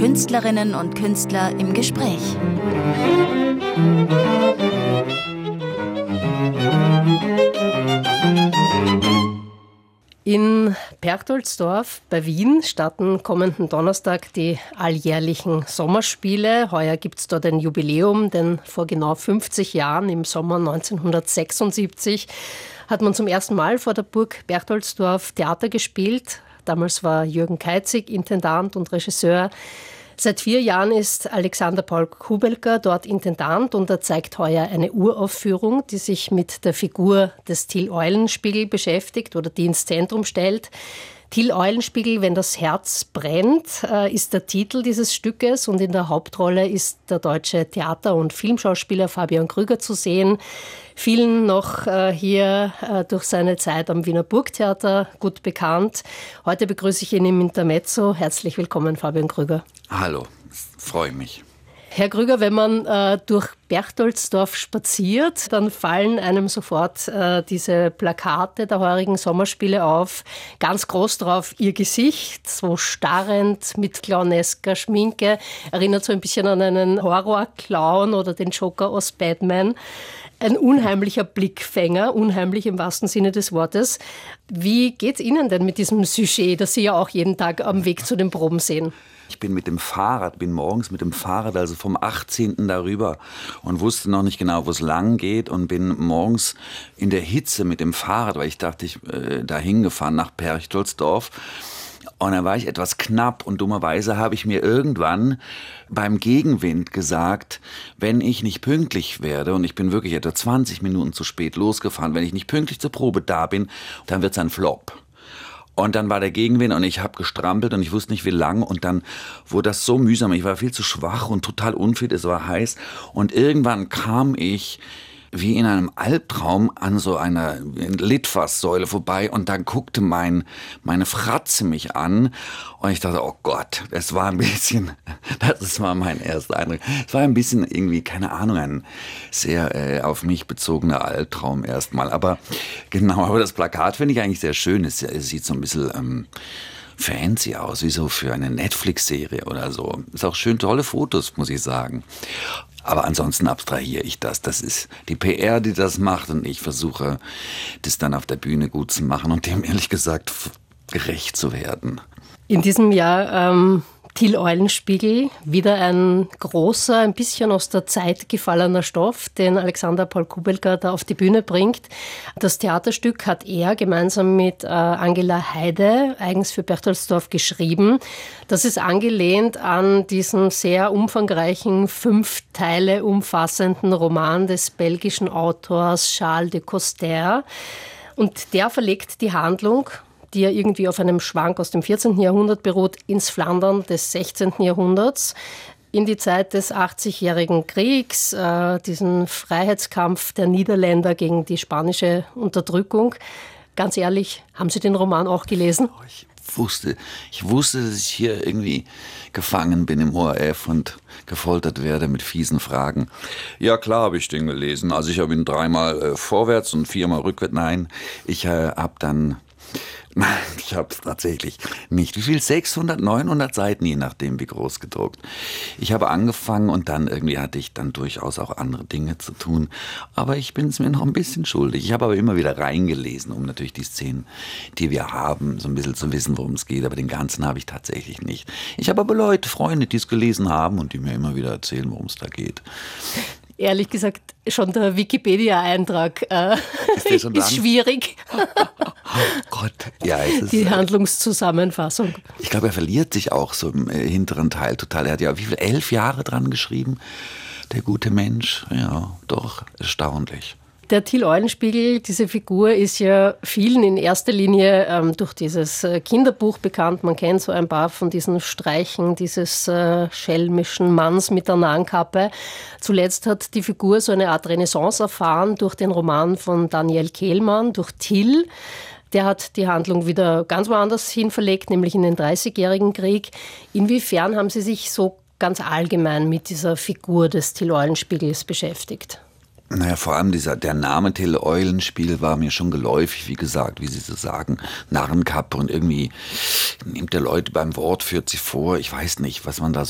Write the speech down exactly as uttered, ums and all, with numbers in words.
Künstlerinnen und Künstler im Gespräch. In Berchtoldsdorf bei Wien starten kommenden Donnerstag die alljährlichen Sommerspiele. Heuer gibt es dort ein Jubiläum, denn vor genau fünfzig Jahren, im Sommer neunzehnhundertsechsundsiebzig, hat man zum ersten Mal vor der Burg Berchtoldsdorf Theater gespielt. Damals war Jürgen Keitzig Intendant und Regisseur. Seit vier Jahren ist Alexander Paul Kubelka dort Intendant und er zeigt heuer eine Uraufführung, die sich mit der Figur des Till Eulenspiegel beschäftigt oder die ins Zentrum stellt. Till Eulenspiegel, wenn das Herz brennt, ist der Titel dieses Stückes und in der Hauptrolle ist der deutsche Theater- und Filmschauspieler Fabian Krüger zu sehen. Vielen noch hier durch seine Zeit am Wiener Burgtheater gut bekannt. Heute begrüße ich ihn im Intermezzo. Herzlich willkommen, Fabian Krüger. Hallo, freue mich. Herr Krüger, wenn man äh, durch Berchtoldsdorf spaziert, dann fallen einem sofort äh, diese Plakate der heurigen Sommerspiele auf. Ganz groß drauf Ihr Gesicht, so starrend mit clownesker Schminke. Erinnert so ein bisschen an einen Horror-Clown oder den Joker aus Batman. Ein unheimlicher Blickfänger, unheimlich im wahrsten Sinne des Wortes. Wie geht's Ihnen denn mit diesem Sujet, das Sie ja auch jeden Tag am Weg zu den Proben sehen? Ich bin mit dem Fahrrad, bin morgens mit dem Fahrrad, also vom achtzehnten darüber und wusste noch nicht genau, wo es lang geht und bin morgens in der Hitze mit dem Fahrrad, weil ich dachte, ich äh, da hingefahren nach Berchtoldsdorf. Und dann war ich etwas knapp und dummerweise habe ich mir irgendwann beim Gegenwind gesagt, wenn ich nicht pünktlich werde, und ich bin wirklich etwa zwanzig Minuten zu spät losgefahren, wenn ich nicht pünktlich zur Probe da bin, dann wird es ein Flop. Und dann war der Gegenwind und ich habe gestrampelt und ich wusste nicht wie lang und dann wurde das so mühsam. Ich war viel zu schwach und total unfit, es war heiß und irgendwann kam ich wie in einem Albtraum an so einer Litfaßsäule vorbei und dann guckte mein, meine Fratze mich an und ich dachte, oh Gott, es war ein bisschen, das war mein erster Eindruck, es war ein bisschen irgendwie, keine Ahnung, ein sehr äh, auf mich bezogener Albtraum erstmal, aber genau, aber das Plakat finde ich eigentlich sehr schön, es, es sieht so ein bisschen ähm, fancy aus, wie so für eine Netflix-Serie oder so, ist auch schön, tolle Fotos, muss ich sagen. Aber ansonsten abstrahiere ich das. Das ist die P R, die das macht und ich versuche, das dann auf der Bühne gut zu machen und dem ehrlich gesagt gerecht zu werden. In diesem Jahr ähm, Till Eulenspiegel, wieder ein großer, ein bisschen aus der Zeit gefallener Stoff, den Alexander Paul Kubelka da auf die Bühne bringt. Das Theaterstück hat er gemeinsam mit äh, Angela Heide eigens für Berchtoldsdorf geschrieben. Das ist angelehnt an diesen sehr umfangreichen, fünf Teile umfassenden Roman des belgischen Autors Charles de Coster. Und der verlegt die Handlung, die ja irgendwie auf einem Schwank aus dem vierzehnten Jahrhundert beruht, ins Flandern des sechzehnten Jahrhunderts, in die Zeit des achtzigjährigen Kriegs, äh, diesen Freiheitskampf der Niederländer gegen die spanische Unterdrückung. Ganz ehrlich, haben Sie den Roman auch gelesen? Ich wusste, ich wusste, dass ich hier irgendwie gefangen bin im O R F und gefoltert werde mit fiesen Fragen. Ja, klar habe ich den gelesen. Also ich habe ihn dreimal äh, vorwärts und viermal rückwärts. Nein, ich äh, habe dann... Nein, ich habe es tatsächlich nicht. Wie viel? sechshundert, neunhundert Seiten, je nachdem wie groß gedruckt. Ich habe angefangen und dann irgendwie hatte ich dann durchaus auch andere Dinge zu tun. Aber ich bin es mir noch ein bisschen schuldig. Ich habe aber immer wieder reingelesen, um natürlich die Szenen, die wir haben, so ein bisschen zu wissen, worum es geht. Aber den ganzen habe ich tatsächlich nicht. Ich habe aber Leute, Freunde, die es gelesen haben und die mir immer wieder erzählen, worum es da geht. Ehrlich gesagt, schon der Wikipedia-Eintrag äh, ist, der schon ist schwierig. Oh Gott, ja, es ist, die Handlungszusammenfassung. Ich glaube, er verliert sich auch so im äh, hinteren Teil total. Er hat ja wie viel, elf Jahre dran geschrieben, der gute Mensch. Ja, doch, erstaunlich. Der Till Eulenspiegel, diese Figur, ist ja vielen in erster Linie ähm, durch dieses äh, Kinderbuch bekannt. Man kennt so ein paar von diesen Streichen dieses äh, schelmischen Manns mit der Narrenkappe. Zuletzt hat die Figur so eine Art Renaissance erfahren durch den Roman von Daniel Kehlmann, durch Till. Der hat die Handlung wieder ganz woanders hin verlegt, nämlich in den dreißigjährigen Krieg. Inwiefern haben Sie sich so ganz allgemein mit dieser Figur des Till Eulenspiegels beschäftigt? Naja, vor allem dieser, der Name Till Eulenspiegel war mir schon geläufig, wie gesagt, wie Sie so sagen, Narrenkappe und irgendwie nimmt der Leute beim Wort, führt sie vor, ich weiß nicht, was man da so